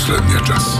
последния час.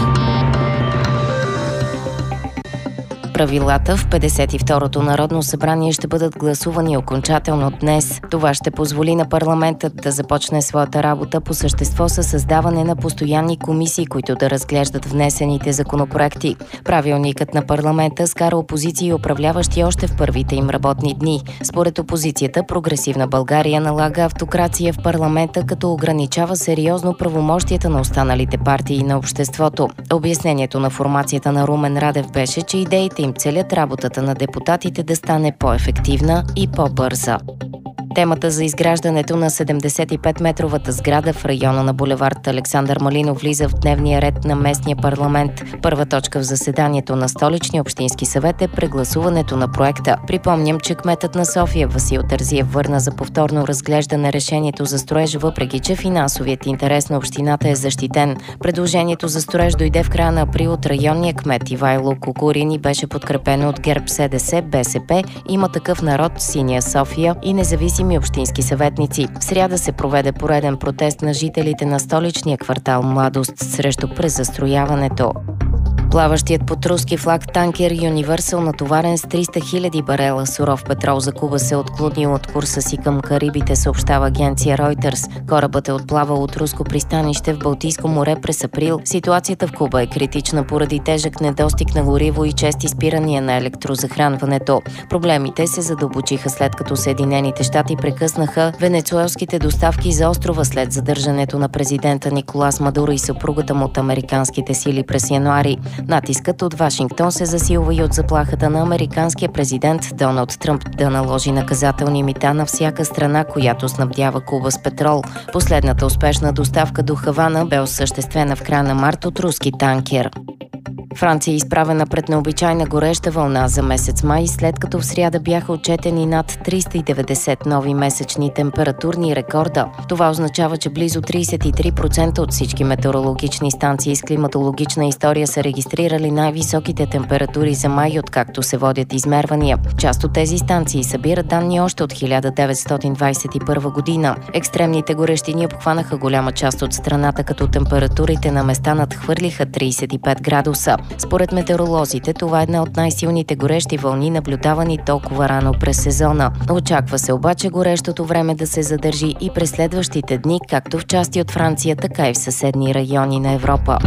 Правилата в 52-то Народно събрание ще бъдат гласувани окончателно днес. Това ще позволи на парламентът да започне своята работа по същество със създаване на постоянни комисии, които да разглеждат внесените законопроекти. Правилникът на парламента скара опозиция и управляващи още в първите им работни дни. Според опозицията, Прогресивна България налага автокрация в парламента, като ограничава сериозно правомощията на останалите партии на обществото. Обяснението на формацията на Румен Радев беше, че идеите им целят работата на депутатите да стане по-ефективна и по-бърза. Темата за изграждането на 75-метровата сграда в района на булевард Александър Малинов влиза в дневния ред на местния парламент. Първа точка в заседанието на Столичния общински съвет е прегласуването на проекта. Припомням, че кметът на София Васил Терзиев върна за повторно разглеждане решението за строеж, въпреки че финансовият интерес на общината е защитен. Предложението за строеж дойде в края на април от районния кмет Ивайло Кукурин и беше подкрепено от ГЕРБ, СДС, БСП, Има такъв народ, Синя София и независими общински съветници. В сряда се проведе пореден протест на жителите на столичния квартал Младост срещу презастрояването. Плаващият под руски флаг танкер Universal, натоварен с 300 000 барела суров петрол за Куба, се отклонил от курса си към Карибите, съобщава агенция Reuters. Корабът е отплавал от руско пристанище в Балтийско море през април. Ситуацията в Куба е критична поради тежък недостиг на гориво и чести спирания на електрозахранването. Проблемите се задълбочиха след като Съединените щати прекъснаха венецуелските доставки за острова след задържането на президента Николас Мадуро и съпругата му от американските сили през януари. Натискът от Вашингтон се засилва и от заплахата на американския президент Доналд Тръмп да наложи наказателни мита на всяка страна, която снабдява Куба с петрол. Последната успешна доставка до Хавана бе осъществена в края на март от руски танкер. Франция е изправена пред необичайна гореща вълна за месец май, след като в сряда бяха отчетени над 390 нови месечни температурни рекорда. Това означава, че близо 33% от всички метеорологични станции с климатологична история са регистрирали най-високите температури за май, откакто се водят измервания. Част от тези станции събират данни още от 1921 година. Екстремните горещини обхванаха голяма част от страната, като температурите на места надхвърлиха 35 градуса. Според метеоролозите, това е една от най-силните горещи вълни, наблюдавани толкова рано през сезона. Очаква се обаче горещото време да се задържи и през следващите дни, както в части от Франция, така и в съседни райони на Европа.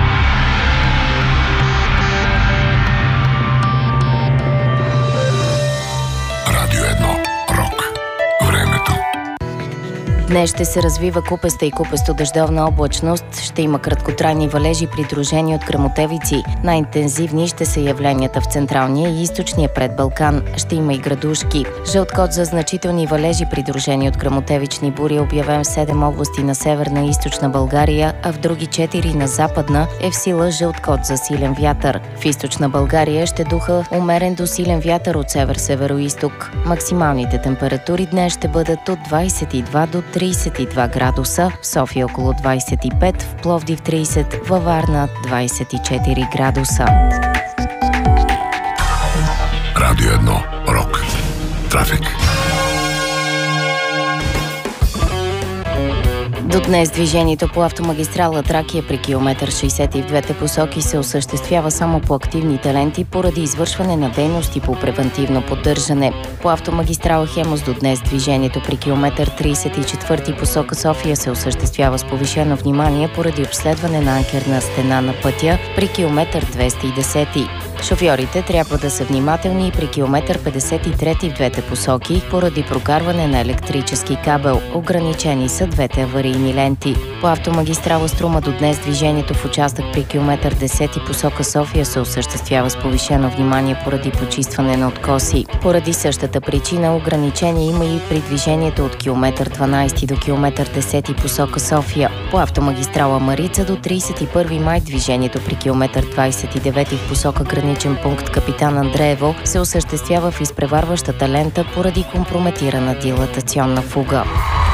Радио 1. Рок. Времето. Днес ще се развива купеста и купесто-дъждовна облачност, ще има краткотрайни валежи, придружени от гръмотевици. Най-интензивни ще са явленията в централния и източния предбалкан. Ще има и градушки. Жълт код за значителни валежи, придружени от гръмотевични бури, е обявен в 7 области на северна и източна България, а в други 4 на западна е в сила жълт код за силен вятър. В източна България ще духа умерен до силен вятър от север-североизток. Максималните температури днес ще бъдат от 22 до 32 градуса, в София около 25, в Пловдив 30, във Варна 24 градуса. Радио 1. Рок. Трафик. До днес движението по автомагистрала Тракия при километър 60 и в двете посоки се осъществява само по активните ленти поради извършване на дейности по превантивно поддържане. По автомагистрала Хемус до днес движението при километър 34 посока София се осъществява с повишено внимание поради обследване на анкерна стена на пътя при километър 210. Шофьорите трябва да са внимателни и при километър 53 в двете посоки поради прокарване на електрически кабел. Ограничени са двете аварийни ленти. По автомагистрала Струма до днес движението в участък при километър 10 посока София се осъществява с повишено внимание поради почистване на откоси. Поради същата причина ограничение има и при движението от километър 12 до километър 10 посока София. По автомагистрала Марица до 31 май движението при километър 29 в посока граничен пункт Капитан Андреево се осъществява в изпреварващата лента поради компрометирана дилатационна фуга.